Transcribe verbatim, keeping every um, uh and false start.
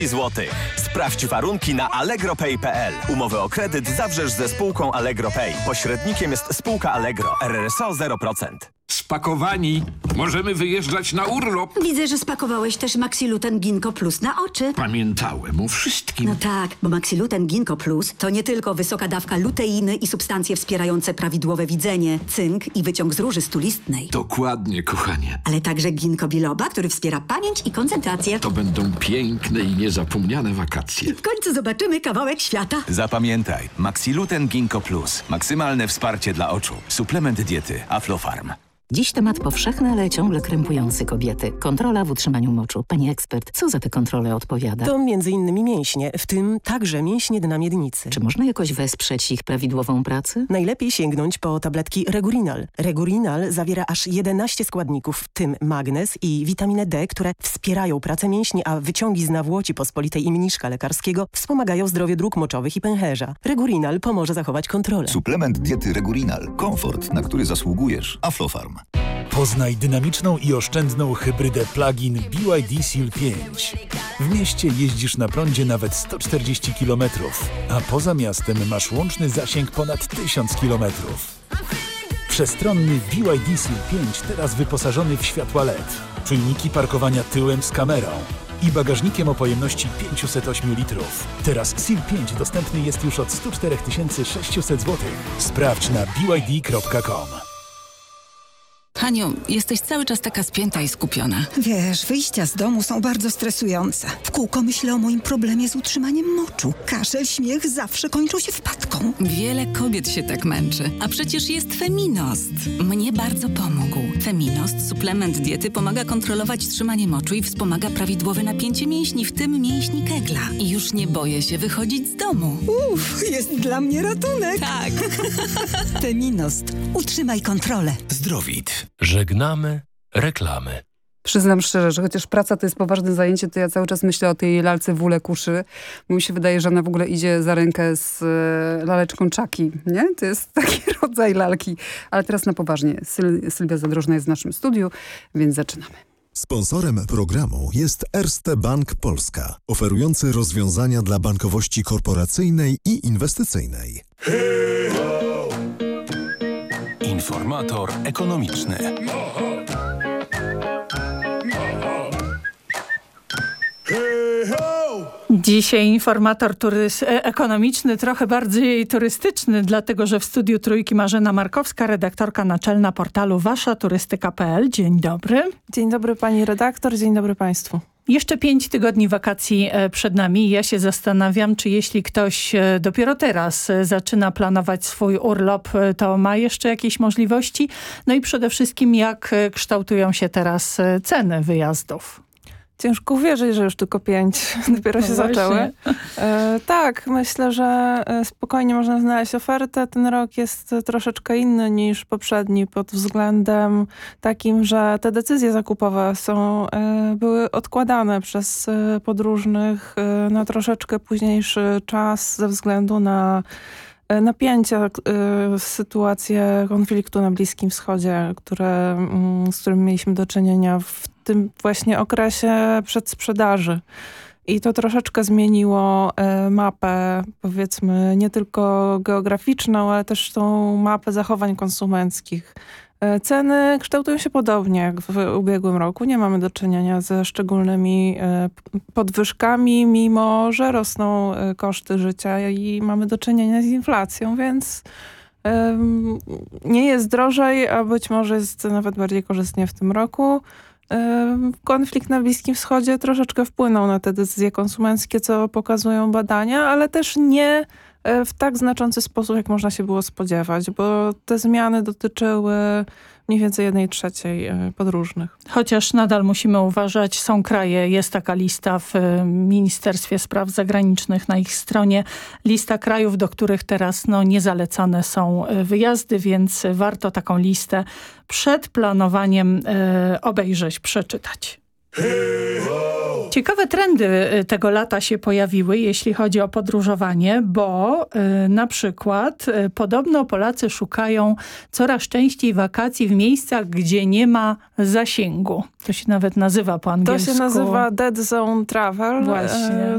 złotych. Sprawdź warunki na allegro pay kropka p l. Umowę o kredyt zawrzesz ze spółką Allegro Pay. Pośrednikiem jest spółka Allegro. R R S O zero procent. Spakowani. Możemy wyjeżdżać na urlop. Widzę, że spakowałeś też Maxiluten Ginkgo Plus na oczy. Pamiętałem o wszystkim. No tak, bo Maxiluten Ginkgo Plus to nie tylko wysoka dawka luteiny i substancje wspierające prawidłowe widzenie, cynk i wyciąg z róży stulistnej. Dokładnie, kochanie. Ale także ginkgo biloba, który wspiera pamięć i koncentrację. To będą piękne i niezapomniane wakacje. I w końcu zobaczymy kawałek świata. Zapamiętaj, Maxiluten Ginkgo Plus. Maksymalne wsparcie dla oczu. Suplement diety Aflofarm. Dziś temat powszechny, ale ciągle krępujący kobiety. Kontrola w utrzymaniu moczu. Pani ekspert, co za te kontrole odpowiada? To między innymi mięśnie, w tym także mięśnie dna miednicy. Czy można jakoś wesprzeć ich prawidłową pracę? Najlepiej sięgnąć po tabletki Regurinal. Regurinal zawiera aż jedenaście składników, w tym magnez i witaminę D, które wspierają pracę mięśni, a wyciągi z nawłoci pospolitej i mniszka lekarskiego wspomagają zdrowie dróg moczowych i pęcherza. Regurinal pomoże zachować kontrolę. Suplement diety Regurinal. Komfort, na który zasługujesz. Aflofarm. Poznaj dynamiczną i oszczędną hybrydę plug-in B Y D Seal pięć. W mieście jeździsz na prądzie nawet sto czterdzieści kilometrów, a poza miastem masz łączny zasięg ponad tysiąc kilometrów. Przestronny B Y D Seal pięć teraz wyposażony w światła L E D, czujniki parkowania tyłem z kamerą i bagażnikiem o pojemności pięćset osiem litrów. Teraz Seal pięć dostępny jest już od sto cztery tysiące sześćset złotych. Sprawdź na b y d kropka com. Haniu, jesteś cały czas taka spięta i skupiona. Wiesz, wyjścia z domu są bardzo stresujące. W kółko myślę o moim problemie z utrzymaniem moczu. Kaszel, śmiech zawsze kończą się wpadką. Wiele kobiet się tak męczy. A przecież jest Feminost. Mnie bardzo pomógł. Feminost, suplement diety, pomaga kontrolować trzymanie moczu i wspomaga prawidłowe napięcie mięśni, w tym mięśni kegla. I już nie boję się wychodzić z domu. Uff, jest dla mnie ratunek. Tak. Feminost. Utrzymaj kontrolę. Zdrowit. Żegnamy reklamy. Przyznam szczerze, że chociaż praca to jest poważne zajęcie, to ja cały czas myślę o tej lalce w ule kuszy. Bo mi się wydaje, że ona w ogóle idzie za rękę z e, laleczką Chucky, nie? To jest taki rodzaj lalki. Ale teraz na poważnie. Syl Sylwia Zadrożna jest w naszym studiu, więc zaczynamy. Sponsorem programu jest Erste Bank Polska, oferujący rozwiązania dla bankowości korporacyjnej i inwestycyjnej. Informator ekonomiczny. Dzisiaj informator turys- ekonomiczny, trochę bardziej turystyczny, dlatego że w studiu Trójki Marzena Markowska, redaktorka naczelna portalu wasza turystyka kropka p l. Dzień dobry. Dzień dobry pani redaktor, dzień dobry państwu. Jeszcze pięć tygodni wakacji przed nami. Ja się zastanawiam, czy jeśli ktoś dopiero teraz zaczyna planować swój urlop, to ma jeszcze jakieś możliwości? No i przede wszystkim, jak kształtują się teraz ceny wyjazdów? Ciężko uwierzyć, że już tylko pięć dopiero no się właśnie. zaczęły. E, tak, myślę, że spokojnie można znaleźć ofertę. Ten rok jest troszeczkę inny niż poprzedni pod względem takim, że te decyzje zakupowe są, e, były odkładane przez podróżnych e, na troszeczkę późniejszy czas ze względu na napięcia, sytuację konfliktu na Bliskim Wschodzie, które, z którym mieliśmy do czynienia w tym właśnie okresie przedsprzedaży. I to troszeczkę zmieniło mapę, powiedzmy, nie tylko geograficzną, ale też tą mapę zachowań konsumenckich. Ceny kształtują się podobnie jak w ubiegłym roku. Nie mamy do czynienia ze szczególnymi podwyżkami, mimo że rosną koszty życia i mamy do czynienia z inflacją, więc nie jest drożej, a być może jest nawet bardziej korzystnie w tym roku. Konflikt na Bliskim Wschodzie troszeczkę wpłynął na te decyzje konsumenckie, co pokazują badania, ale też nie w tak znaczący sposób, jak można się było spodziewać, bo te zmiany dotyczyły mniej więcej jednej trzeciej podróżnych. Chociaż nadal musimy uważać, są kraje, jest taka lista w Ministerstwie Spraw Zagranicznych na ich stronie, lista krajów, do których teraz no, niezalecane są wyjazdy, więc warto taką listę przed planowaniem e, obejrzeć, przeczytać. Ciekawe trendy tego lata się pojawiły, jeśli chodzi o podróżowanie, bo y, na przykład y, podobno Polacy szukają coraz częściej wakacji w miejscach, gdzie nie ma zasięgu. To się nawet nazywa po angielsku. To się nazywa dead zone travel. Właśnie.